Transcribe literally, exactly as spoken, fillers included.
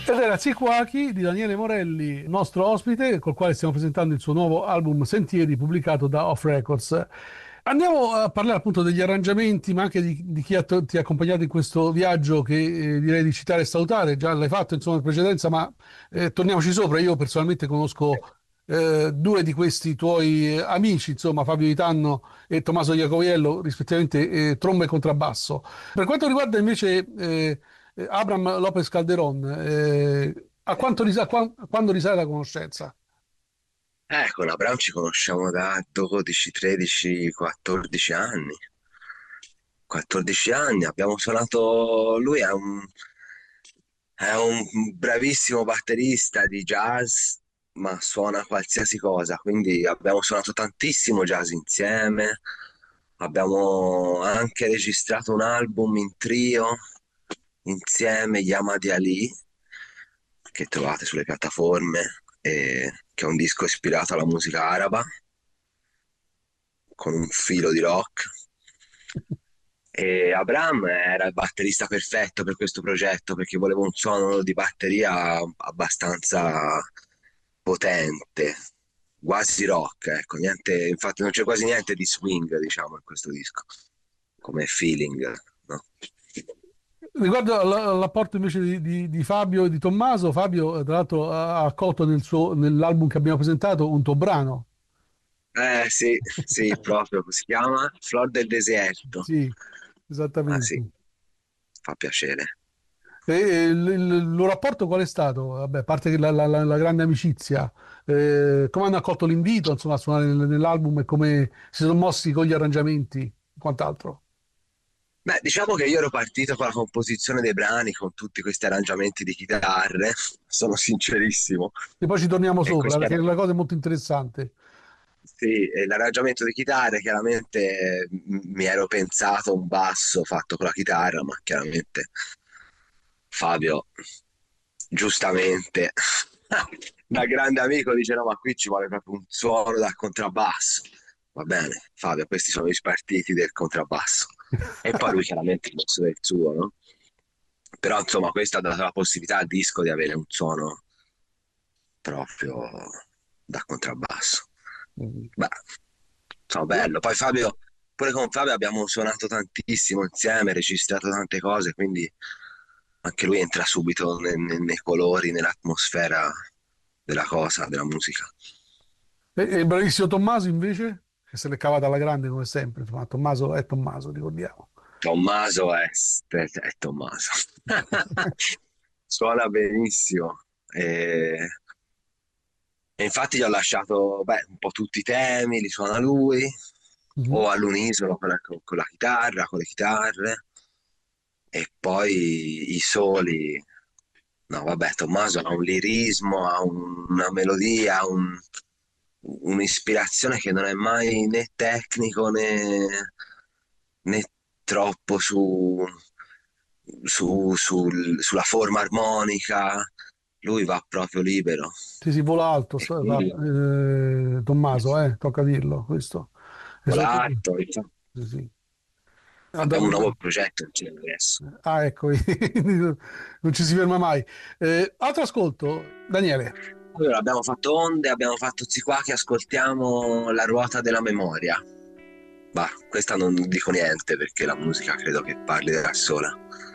Ed era Ziquaki di Daniele Morelli, nostro ospite, col quale stiamo presentando il suo nuovo album Sentieri, pubblicato da Off Records. Andiamo a parlare appunto degli arrangiamenti, ma anche di, di chi ha to- ti ha accompagnato in questo viaggio che eh, direi di citare e salutare. Già l'hai fatto insomma in precedenza, ma eh, torniamoci sopra. Io personalmente conosco eh, due di questi tuoi eh, amici, insomma Fabio Di Tanno e Tommaso Iacoviello, rispettivamente eh, tromba e contrabbasso. Per quanto riguarda invece eh, eh, Abraham Lopez Calderon, eh, a quanto ris- a qua- a quando risale la conoscenza? Eh, con Abramo ci conosciamo da dodici, tredici, quattordici anni. quattordici anni, abbiamo suonato, lui è un, è un bravissimo batterista di jazz, ma suona qualsiasi cosa, quindi abbiamo suonato tantissimo jazz insieme, abbiamo anche registrato un album in trio insieme, Yamadi Ali, che trovate sulle piattaforme, e che è un disco ispirato alla musica araba, con un filo di rock. E Abraham era il batterista perfetto per questo progetto perché volevo un suono di batteria abbastanza potente, quasi rock, ecco, niente, infatti non c'è quasi niente di swing, diciamo, in questo disco, come feeling, no? Riguardo all- all'apporto invece di, di- di Fabio e di Tommaso, Fabio eh, tra l'altro ha ha accolto nel suo- nell'album che abbiamo presentato un tuo brano. Eh sì, sì, proprio, si chiama Flor del Deserto. Sì, Ah sì, esattamente. fa piacere. E il, il- il loro rapporto qual è stato? Vabbè, a parte che la, la- la- la grande amicizia, eh, come hanno accolto l'invito, insomma, a suonare nel- nell'album e come si sono mossi con gli arrangiamenti e quant'altro? Beh, diciamo che io ero partito con la composizione dei brani, con tutti questi arrangiamenti di chitarre, sono sincerissimo. E poi ci torniamo E sopra, questi perché arra- la cosa è molto interessante. sì, e l'arrangiamento di chitarre, chiaramente m- mi ero pensato un basso fatto con la chitarra, ma chiaramente Fabio, giustamente, da grande amico, dice no, ma qui ci vuole proprio un suono da contrabbasso. Va bene, Fabio, questi sono gli spartiti del contrabbasso. E poi lui chiaramente ha messo del suo, no? Però insomma questo ha dato la possibilità al disco di avere un suono proprio da contrabbasso. Beh, insomma bello. Poi Fabio, pure con Fabio abbiamo suonato tantissimo insieme, registrato tante cose, quindi anche lui entra subito ne- ne- nei colori, nell'atmosfera della cosa, della musica. E, e il bravissimo Tommaso invece, che se l'è cavata alla grande come sempre, insomma, Tommaso è Tommaso, ricordiamo. Tommaso è, è, è Tommaso. Suona benissimo. E, e infatti gli ho lasciato beh, un po' tutti i temi, li suona lui, Mhm. o all'unisono con la, con la chitarra, con le chitarre, e poi i soli. No, vabbè, Tommaso ha un lirismo, ha un- una melodia, ha un- un'ispirazione che non è mai né tecnico né, né troppo su, su- sul- sulla forma armonica. Lui va proprio libero. Sì, sì, vola alto, E sta- va, quindi eh, Tommaso, eh, tocca dirlo, questo. Esattamente. volato. Sì, sì. Abbiamo un Ad- nuovo progetto insieme adesso. Ah, ecco, non ci si ferma mai. Eh, altro ascolto, Daniele. Allora, abbiamo fatto Onde, abbiamo fatto Zi qua che ascoltiamo La ruota della memoria. Bah, questa non dico niente perché la musica credo che parli da sola.